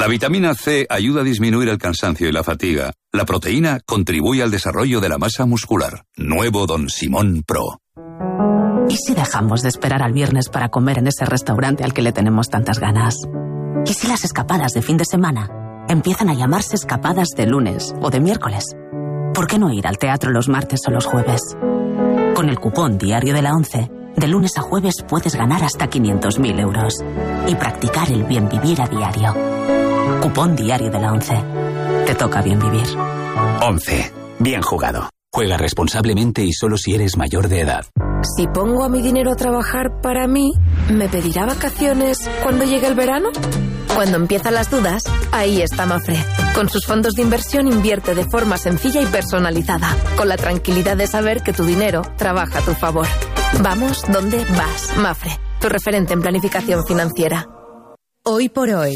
La vitamina C ayuda a disminuir el cansancio y la fatiga. La proteína contribuye al desarrollo de la masa muscular. Nuevo Don Simón Pro. ¿Y si dejamos de esperar al viernes para comer en ese restaurante al que le tenemos tantas ganas? ¿Y si las escapadas de fin de semana empiezan a llamarse escapadas de lunes o de miércoles? ¿Por qué no ir al teatro los martes o los jueves? Con el cupón Diario de la ONCE, de lunes a jueves puedes ganar hasta 500.000 euros y practicar el bien vivir a diario. Cupón Diario de la ONCE. Te toca bien vivir. ONCE. Bien jugado. Juega responsablemente y solo si eres mayor de edad. Si pongo a mi dinero a trabajar para mí, ¿me pedirá vacaciones cuando llegue el verano? Cuando empiezan las dudas, ahí está Mafre. Con sus fondos de inversión invierte de forma sencilla y personalizada, con la tranquilidad de saber que tu dinero trabaja a tu favor. Vamos donde vas. Mafre, tu referente en planificación financiera. Hoy por hoy,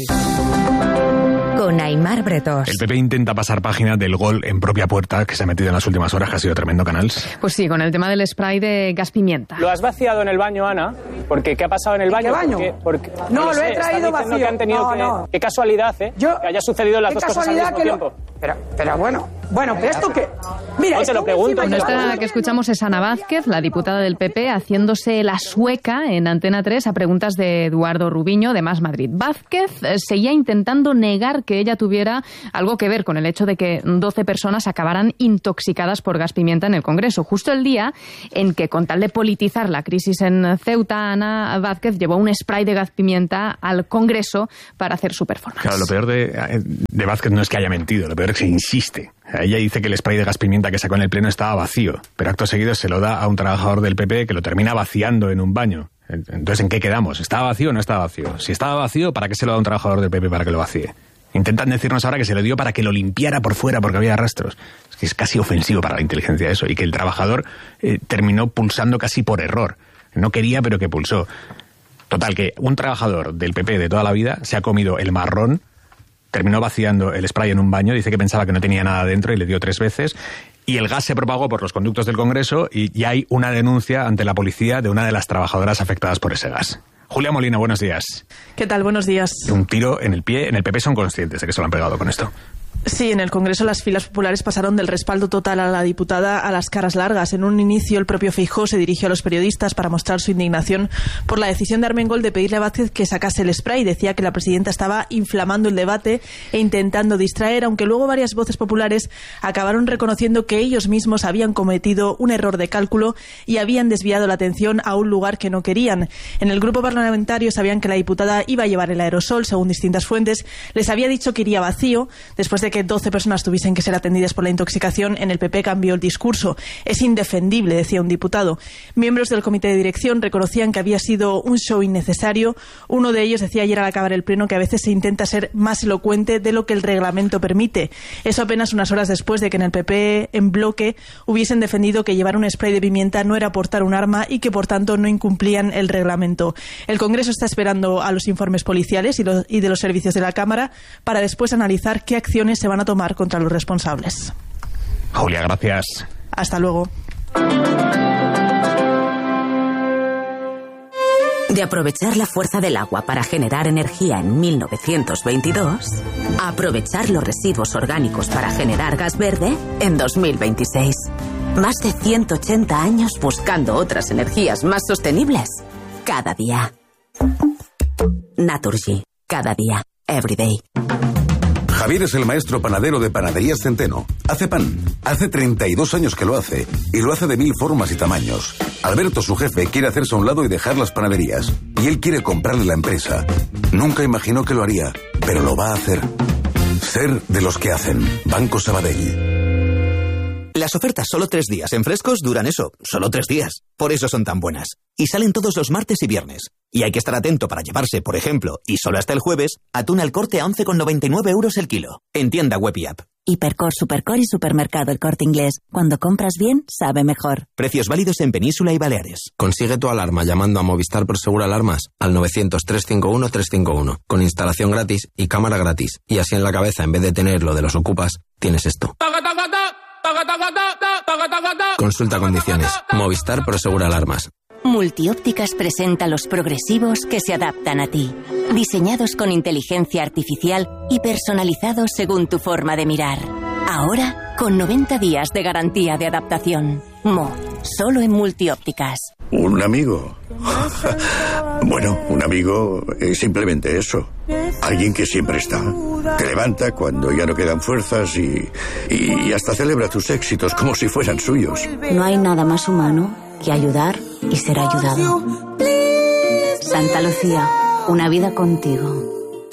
con Aimar Bretos. El PP intenta pasar página del gol en propia puerta que se ha metido en las últimas horas, que ha sido tremendo, Canals. Pues sí, con el tema del spray de gas pimienta. ¿Lo has vaciado en el baño, Ana? Porque ¿qué ha pasado en el baño? ¿Qué baño? Porque no, lo he traído vacío. Que han tenido Qué casualidad, ¿eh? Que haya sucedido las dos cosas al mismo tiempo. Pero bueno, pero esto que... Mira, te lo pregunto. Bueno, esta que escuchamos es Ana Vázquez, la diputada del PP, haciéndose la sueca en Antena 3 a preguntas de Eduardo Rubiño de Más Madrid. Vázquez seguía intentando negar que ella tuviera algo que ver con el hecho de que 12 personas acabaran intoxicadas por gas pimienta en el Congreso. Justo el día en que, con tal de politizar la crisis en Ceuta, Ana Vázquez llevó un spray de gas pimienta al Congreso para hacer su performance. Claro, lo peor de Vázquez no es que haya mentido, lo peor es que insiste. Ella dice que el spray de gas pimienta que sacó en el pleno estaba vacío, pero acto seguido se lo da a un trabajador del PP que lo termina vaciando en un baño. Entonces, ¿en qué quedamos? ¿Estaba vacío o no estaba vacío? Si estaba vacío, ¿para qué se lo da a un trabajador del PP para que lo vacíe? Intentan decirnos ahora que se lo dio para que lo limpiara por fuera porque había rastros. Es que es casi ofensivo para la inteligencia eso. Y que el trabajador terminó pulsando casi por error. No quería, pero que pulsó. Total, que un trabajador del PP de toda la vida se ha comido el marrón, terminó vaciando el spray en un baño, dice que pensaba que no tenía nada dentro y le dio 3 veces. Y el gas se propagó por los conductos del Congreso y ya hay una denuncia ante la policía de una de las trabajadoras afectadas por ese gas. Julia Molina, buenos días. ¿Qué tal? Buenos días. Un tiro en el pie. En el PP son conscientes de que se lo han pegado con esto. Sí, en el Congreso las filas populares pasaron del respaldo total a la diputada a las caras largas. En un inicio, el propio Feijóo se dirigió a los periodistas para mostrar su indignación por la decisión de Armengol de pedirle a Vázquez que sacase el spray. Decía que la presidenta estaba inflamando el debate e intentando distraer, aunque luego varias voces populares acabaron reconociendo que ellos mismos habían cometido un error de cálculo y habían desviado la atención a un lugar que no querían. En el grupo parlamentario sabían que la diputada iba a llevar el aerosol, según distintas fuentes. Les había dicho que iría vacío. Después de que 12 personas tuviesen que ser atendidas por la intoxicación, en el PP cambió el discurso. Es indefendible, decía un diputado. Miembros del comité de dirección reconocían que había sido un show innecesario. Uno de ellos decía ayer al acabar el pleno que a veces se intenta ser más elocuente de lo que el reglamento permite. Eso apenas unas horas después de que en el PP, en bloque, hubiesen defendido que llevar un spray de pimienta no era portar un arma y que por tanto no incumplían el reglamento. El Congreso está esperando a los informes policiales y de los servicios de la Cámara para después analizar qué acciones se van a tomar contra los responsables. Julia, gracias. Hasta luego. De aprovechar la fuerza del agua para generar energía en 1922, a aprovechar los residuos orgánicos para generar gas verde en 2026. Más de 180 años buscando otras energías más sostenibles. Cada día. Naturgy. Cada día. Everyday. Javier es el maestro panadero de Panaderías Centeno. Hace pan. Hace 32 años que lo hace. Y lo hace de 1000 formas y tamaños. Alberto, su jefe, quiere hacerse a un lado y dejar las panaderías. Y él quiere comprarle la empresa. Nunca imaginó que lo haría, pero lo va a hacer. Ser de los que hacen. Banco Sabadell. Las ofertas solo 3 días en Frescos duran eso, solo 3 días. Por eso son tan buenas. Y salen todos los martes y viernes. Y hay que estar atento para llevarse, por ejemplo, y solo hasta el jueves, atún al Corte a 11,99 € el kilo. En tienda web y app. Hipercor, Supercor y Supermercado El Corte Inglés. Cuando compras bien, sabe mejor. Precios válidos en Península y Baleares. Consigue tu alarma llamando a Movistar Prosegur Alarmas al 900-351-351. Con instalación gratis y cámara gratis. Y así en la cabeza, en vez de tener lo de los ocupas, tienes esto. Consulta condiciones. Movistar Prosegur Alarmas. Multiópticas presenta los progresivos que se adaptan a ti. Diseñados con inteligencia artificial y personalizados según tu forma de mirar. Ahora, con 90 días de garantía de adaptación. Solo en Multiópticas. ¿Un amigo? Bueno, un amigo es simplemente eso. Alguien que siempre está. Te levanta cuando ya no quedan fuerzas y hasta celebra tus éxitos como si fueran suyos. No hay nada más humano que ayudar y ser ayudado. Santa Lucía, una vida contigo.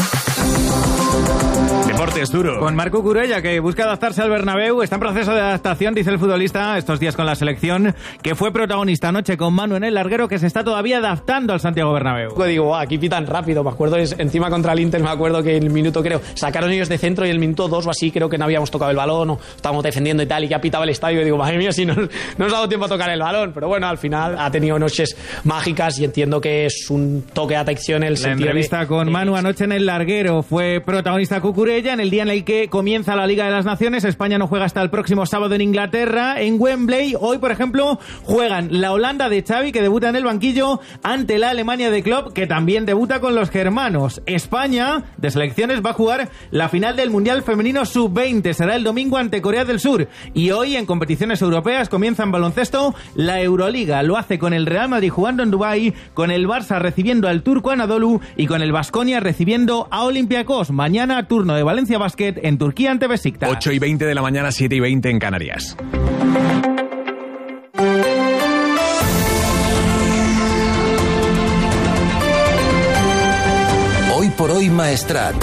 Deportes duro. Con Marc Cucurella, que busca adaptarse al Bernabéu. Está en proceso de adaptación, dice el futbolista, estos días con la selección, que fue protagonista anoche con Manu en el larguero, que se está todavía adaptando al Santiago Bernabéu. Digo, aquí pitan rápido. Me acuerdo, encima contra el Inter, me acuerdo que el minuto, creo, sacaron ellos de centro y el minuto 2 o así, creo que no habíamos tocado el balón o estábamos defendiendo y tal, y ya pitaba el estadio. Y digo, madre mía, si no nos ha dado tiempo a tocar el balón. Pero bueno, al final ha tenido noches mágicas y entiendo que es un toque de atención el sentido. La entrevista con Manu anoche en el larguero. Fue protagonista Cucurella en el día en el que comienza la Liga de las Naciones. España no juega hasta el próximo sábado en Inglaterra, en Wembley. Hoy, por ejemplo, juegan la Holanda de Xavi, que debuta en el banquillo, ante la Alemania de Klopp, que también debuta con los germanos. España, de selecciones, va a jugar la final del Mundial Femenino Sub-20. Será el domingo ante Corea del Sur. Y hoy, en competiciones europeas, comienza en baloncesto la Euroliga. Lo hace con el Real Madrid jugando en Dubái, con el Barça recibiendo al Turco Anadolu y con el Baskonia recibiendo a Olympiacos. Mañana, turno de Valencia Basket en Turquía ante Besiktas. 8:20 de la mañana, 7:20 en Canarias. Hoy por hoy, Maestrat.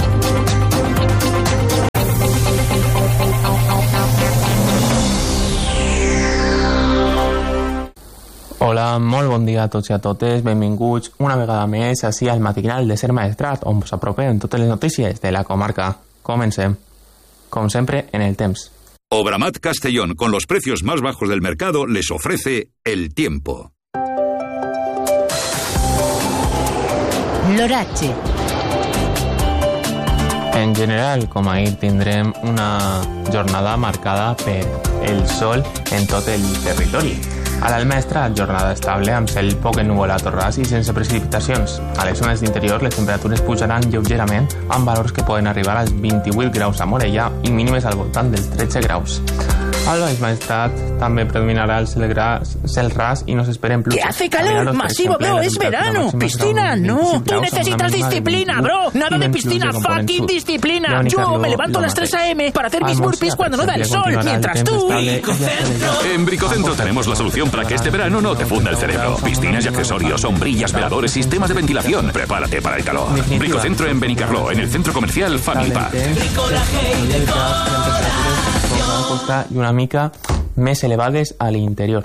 Hola, molt bon dia a tots i a totes, benvinguts una vegada més així al matinal de Ser Maestrat, on us apropem totes les notícies de la comarca. Comencem, como siempre, en el temps. Obramat Castellón, con los precios más bajos del mercado, les ofrece el tiempo. L'oratge. En general, com ahir, tindrem una jornada marcada per el sol en tot el territori. A l'Almestrat, jornada estable amb cel poc ennuvolat o ras i sense precipitacions. A les zones d'interior, les temperatures pujaran lleugerament amb valors que poden arribar als 28 graus a Morella i mínimes al voltant dels 13 graus. Al Baix Maestrat també predominarà el cel ras y no se esperen plujas. ¡Que hace calor! ¡Masivo, bro! ¡Es verano! ¡Piscina! ¡No! ¡Tú necesitas disciplina, bro! ¡Nada de piscina! ¡Fucking disciplina! Yo me levanto a las 3 a.m. para hacer mis burpees cuando no da el sol, mientras tú... En Bricocentro tenemos la solución para que este verano no te funda el cerebro. Piscinas y accesorios, sombrillas, veladores, sistemas de ventilación. Prepárate para el calor. Bricocentro en Benicarló, en el centro comercial Family Park. I una mica més elevades a l'interior.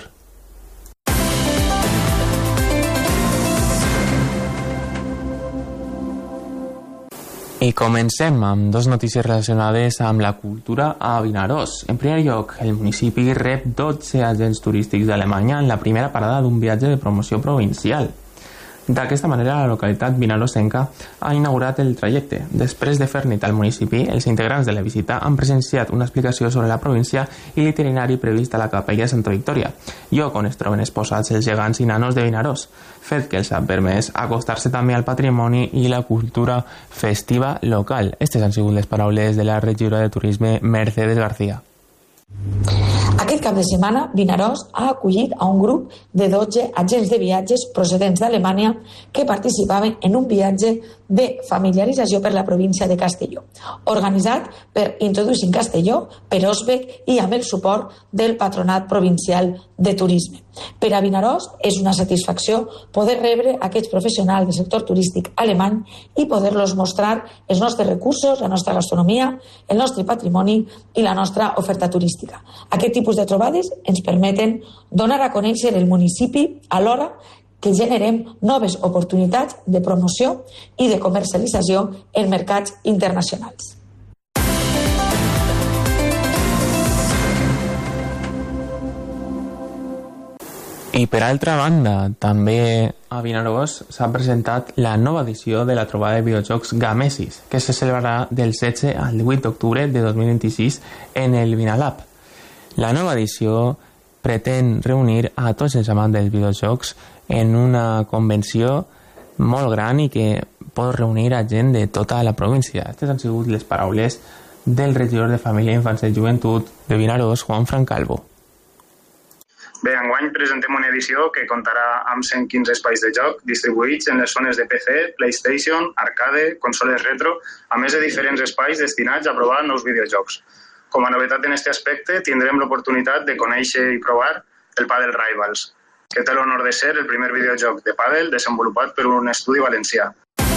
I comencem amb dos notícies relacionades amb la cultura a Vinaròs. En primer lloc, el municipi rep 12 agents turístics d'Alemanya en la primera parada d'un viatge de promoció provincial. D'aquesta manera, la localitat vinarossenca ha inaugurat el trajecte. Després de fer nit al municipi, els integrants de la visita han presenciat una explicació sobre la província i l'itinerari previst a la capella de Santa Victòria, lloc on es troben exposats els gegants i nanos de Vinaròs, fet que els ha permès acostar-se també al patrimoni i la cultura festiva local. Estes han sigut les paraules de la regidora de Turisme, Mercedes García. Aquest cap de setmana, Vinaròs ha acollit a un grup de 12 agents de viatges procedents d'Alemanya que participaven en un viatge de familiarització per la província de Castelló, organitzat per Introducing Castelló, per Osbec i amb el suport del Patronat Provincial de Turisme. Per a Vinaròs és una satisfacció poder rebre aquests professionals del sector turístic alemany i poder-los mostrar els nostres recursos, la nostra gastronomia, el nostre patrimoni i la nostra oferta turística. Aquest tipus de trobades ens permeten donar a conèixer el municipi alhora que generem noves oportunitats de promoció i de comercialització en mercats internacionals. I per altra banda, també a Vinaròs s'ha presentat la nova edició de la trobada de videojocs Gamesis, que se celebrarà del 16 al 18 d'octubre de 2026 en el Vinalab. La nova edició pretén reunir a tots els amants dels videojocs en una convenció molt gran i que pot reunir a gent de tota la província. Aquestes han sigut les paraules del regidor de Família, Infància i Joventut de Vinaròs, Juan Francalvo. Bé, enguany presentem una edició que comptarà amb 115 espais de joc distribuïts en les zones de PC, PlayStation, arcade, consoles retro, a més de diferents espais destinats a provar nous videojocs. Com a novetat en aquest aspecte, tindrem l'oportunitat de conèixer i provar el Padel Rivals, que té l'honor de ser el primer videojoc de pàdel desenvolupat per un estudi valencià.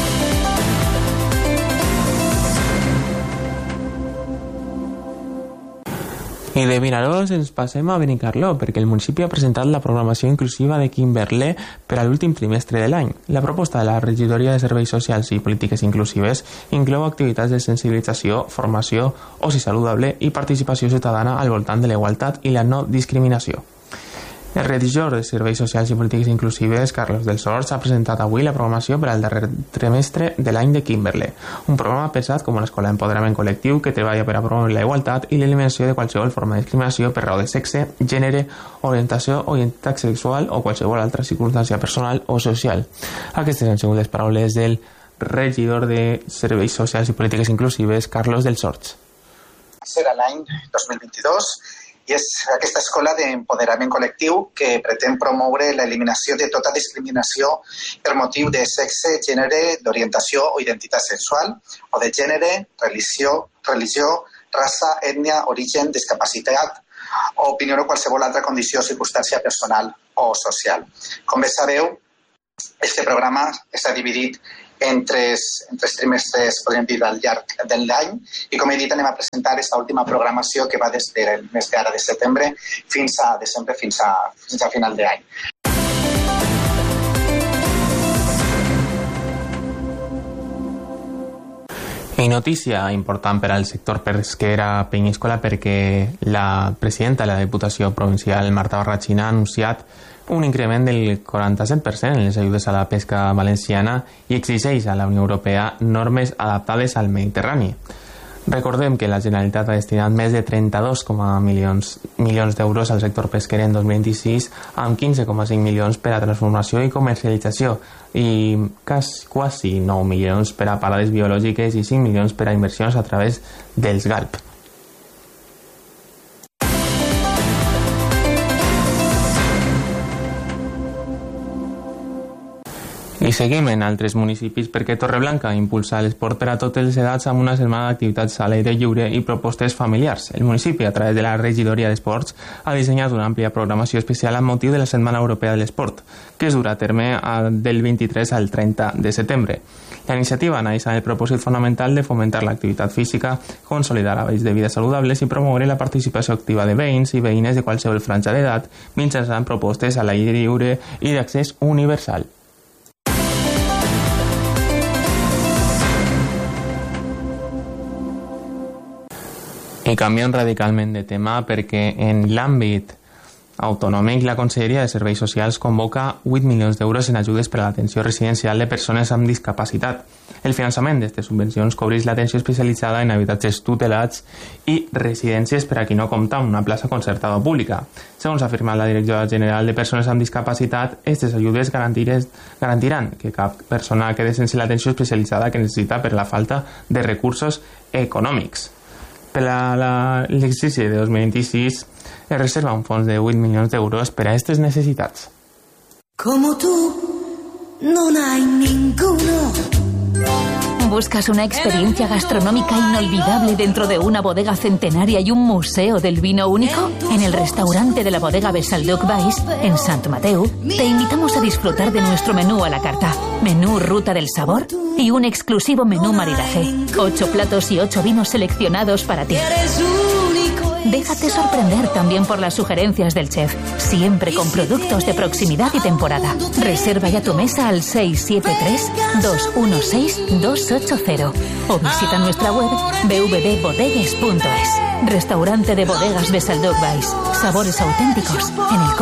I de Vinaròs ens passem a Benicarló, perquè el municipi ha presentat la programació inclusiva de Kimberlé per a l'últim trimestre de l'any. La proposta de la Regidoria de Serveis Socials i Polítiques Inclusives inclou activitats de sensibilització, formació, oci saludable i participació ciutadana al voltant de la igualtat i la no discriminació. El regidor de Serveis Socials i Polítiques Inclusives, Carlos del Sorts, ha presentat avui la programació per al darrer trimestre de l'any de Kimberlé, un programa pensat com una escola d'empoderament col·lectiu que treballa per a promoure la igualtat i l'eliminació de qualsevol forma de discriminació per raó de sexe, gènere, orientació o identitat sexual o qualsevol altra circumstància personal o social. Aquestes han sigut les paraules del regidor de Serveis Socials i Polítiques Inclusives, Carlos del Sorts. Serà l'any 2022 i és aquesta escola d'empoderament col·lectiu que pretén promoure l'eliminació de tota discriminació per motiu de sexe, gènere, d'orientació o identitat sexual, o de gènere, religió, raça, ètnia, origen, discapacitat o opinió o qualsevol altra condició o circumstància personal o social. Com bé sabeu, este programa està dividit en tres trimestres, podríem dir, al llarg de l'any, i com he dit, anem a presentar aquesta última programació que va des del mes d'ara de setembre fins a desembre, fins a final d'any. I notícia important per al sector pesquer a Penyíscola, perquè la presidenta de la Diputació Provincial, Marta Barrachina, ha anunciat un increment del 47% en les ajudes a la pesca valenciana i exigeix a la Unió Europea normes adaptades al Mediterrani. Recordem que la Generalitat ha destinat més de 32,1 milions d'euros al sector pesquer en 2026, amb 15,5 milions per a transformació i comercialització i quasi 9 milions per a parades biològiques i 5 milions per a inversions a través dels GALP. I seguim en altres municipis perquè Torreblanca impulsa l'esport per a totes les edats amb una setmana d'activitats a l'aire lliure i propostes familiars. El municipi, a través de la Regidoria d'Esports, ha dissenyat una àmplia programació especial amb motiu de la Setmana Europea de l'Esport, que es durà a terme del 23 al 30 de setembre. La iniciativa naix amb el propòsit fonamental de fomentar l'activitat física, consolidar hàbits de vida saludables i promoure la participació activa de veïns i veïnes de qualsevol franja d'edat mitjançant propostes a l'aire lliure i d'accés universal. I canviem radicalment de tema perquè en l'àmbit autonòmic la Conselleria de Serveis Socials convoca 8 milions d'euros en ajudes per a l'atenció residencial de persones amb discapacitat. El finançament d'aquestes subvencions cobreix l'atenció especialitzada en habitatges tutelats i residències per a qui no compta amb una plaça concertada o pública. Segons ha afirmat la Directora General de Persones amb Discapacitat, aquestes ajudes garantiran que cap persona quede sense l'atenció especialitzada que necessita per la falta de recursos econòmics. Per a l'exercici de 2026 es reserva un fons de 8 milions d'euros per a aquestes necessitats. Como tú, no hay ninguno. ¿Buscas una experiencia gastronómica inolvidable dentro de una bodega centenaria y un museo del vino único? En el restaurante de la bodega Besalduc Baix, en Sant Mateu, te invitamos a disfrutar de nuestro menú a la carta, menú Ruta del Sabor y un exclusivo menú maridaje. 8 platos y 8 vinos seleccionados para ti. Déjate sorprender también por las sugerencias del chef, siempre con productos de proximidad y temporada. Reserva ya tu mesa al 673-216-280 o visita nuestra web www.bodegues.es. Restaurante de Bodegas Besalduc Baix. Sabores auténticos en el